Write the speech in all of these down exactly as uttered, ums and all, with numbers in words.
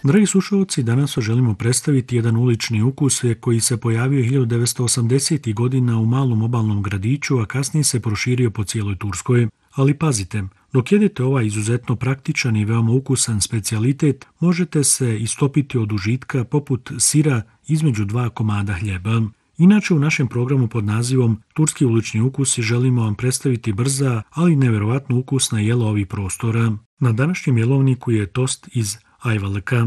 Dragi slušalci, danas vam želimo predstaviti jedan ulični ukus koji se pojavio hiljadu devetsto osamdesetih godina u malom obalnom gradiću, a kasnije se proširio po cijeloj Turskoj. Ali pazite, dok jedete ovaj izuzetno praktičan i veoma ukusan specijalitet, možete se istopiti od užitka poput sira između dva komada hljeba. Inače, u našem programu pod nazivom Turski ulični ukusi želimo vam predstaviti brza, ali nevjerovatno ukusna jela ovih prostora. Na današnjem jelovniku je tost iz ajvalıka.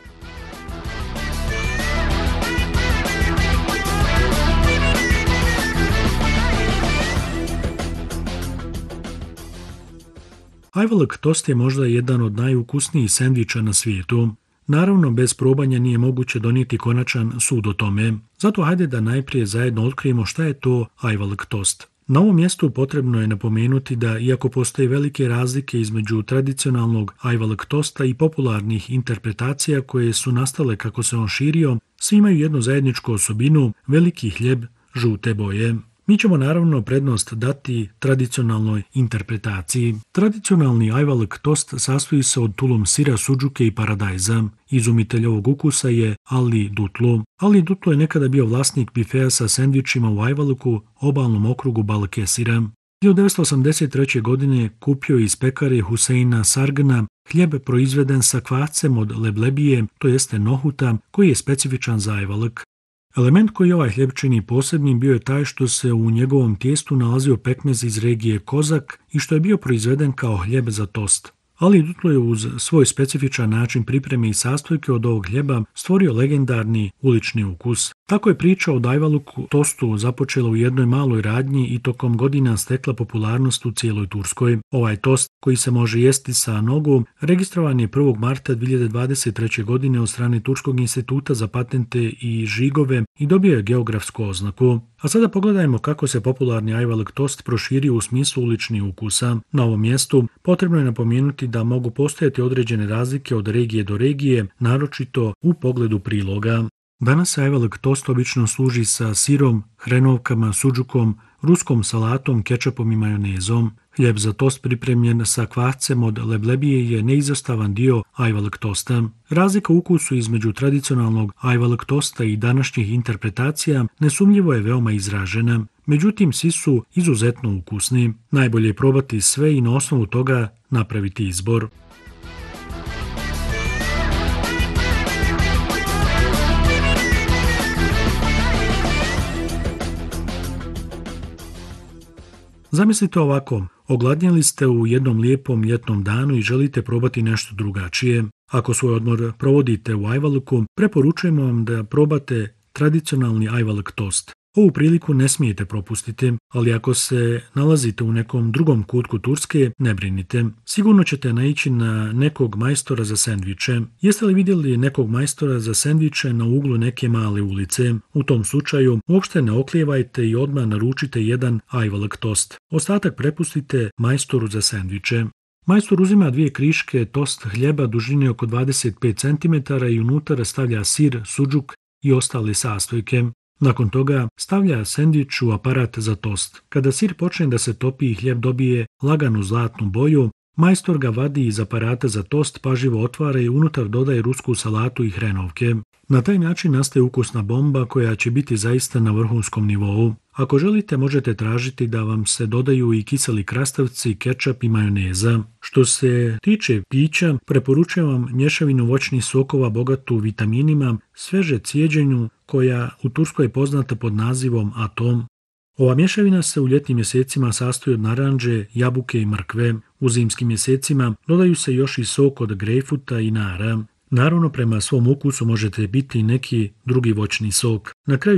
Ajvalık tost je možda jedan od najukusnijih sendviča na svijetu. Naravno, bez probanja nije moguće donijeti konačan sud o tome. Zato hajde da najprije zajedno otkrijemo šta je to ajvalık tost. Na ovom mjestu potrebno je napomenuti da, iako postoje velike razlike između tradicionalnog ajvalık tosta i popularnih interpretacija koje su nastale kako se on širio, svi imaju jednu zajedničku osobinu, veliki hljeb žute boje. Mi ćemo naravno prednost dati tradicionalnoj interpretaciji. Tradicionalni ajvalık tost sastoji se od tulum sira, suđuke i paradajza. Izumitelj ovog ukusa je Ali Dutlu. Ali Dutlu je nekada bio vlasnik bifea sa sendvičima u Ajvalıku, obalnom okrugu Balıkesira. hiljadu devetsto osamdeset treće. godine kupio je iz pekare Huseina Sargna hljeb proizveden sa kvascem od leblebije, to jeste nohuta, koji je specifičan za ajvalık. Element koji ovaj hljeb čini posebnim bio je taj što se u njegovom tijestu nalazio pekmez iz regije Kozak i što je bio proizveden kao hljeb za tost. Ali Dutlo je uz svoj specifičan način pripreme i sastojke od ovog hljeba stvorio legendarni ulični ukus. Tako je priča o ajvalıku tostu započela u jednoj maloj radnji i tokom godina stekla popularnost u cijeloj Turskoj. Ovaj tost, koji se može jesti sa nogu, registrovan je prvog marta dvije hiljade dvadeset treće. godine od strane Turskog instituta za patente i žigove i dobio je geografsku oznaku. A sada pogledajmo kako se popularni ajvalık tost proširio u smislu uličnih ukusa. Na ovom mjestu potrebno je napomenuti da mogu postojati određene razlike od regije do regije, naročito u pogledu priloga. Danas se ajvalık tost obično služi sa sirom, hrenovkama, suđukom, ruskom salatom, kečapom i majonezom. Hljeb za tost pripremljen sa kvascem od leblebije je neizostavan dio ajvalık tosta. Razlika u ukusu između tradicionalnog ajvalık tosta i današnjih interpretacija nesumnjivo je veoma izražena. Međutim, svi su izuzetno ukusni. Najbolje je probati sve i na osnovu toga napraviti izbor. Zamislite ovako, ogladnjeli ste u jednom lijepom ljetnom danu i želite probati nešto drugačije. Ako svoj odmor provodite u Ajvalıku, preporučujemo vam da probate tradicionalni ajvalık tost. Ovu priliku ne smijete propustiti, ali ako se nalazite u nekom drugom kutku Turske, ne brinite. Sigurno ćete naići na nekog majstora za sendviče. Jeste li vidjeli nekog majstora za sendviče na uglu neke male ulice? U tom slučaju uopšte ne oklijevajte i odmah naručite jedan ajvalık tost. Ostatak prepustite majstoru za sendviče. Majstor uzima dvije kriške tost hljeba dužine oko dvadeset pet centimetara i unutra stavlja sir, suđuk i ostale sastojke. Nakon toga stavlja sendvič u aparat za tost. Kada sir počne da se topi i hljeb dobije laganu zlatnu boju, majstor ga vadi iz aparata za tost, pažljivo otvara i unutar dodaje rusku salatu i hrenovke. Na taj način nastaje ukusna bomba koja će biti zaista na vrhunskom nivou. Ako želite, možete tražiti da vam se dodaju i kiseli krastavci, kečap i majoneza. Što se tiče pića, preporučujem vam mješavinu voćnih sokova bogatu vitaminima, sveže cijeđenju, koja u Turskoj je poznata pod nazivom atom. Ova mješavina se u ljetnim mjesecima sastoji od naranđe, jabuke i mrkve. U zimskim mjesecima dodaju se još i sok od grejpfruta i nara. Naravno, prema svom ukusu možete biti neki drugi voćni sok. Na kraju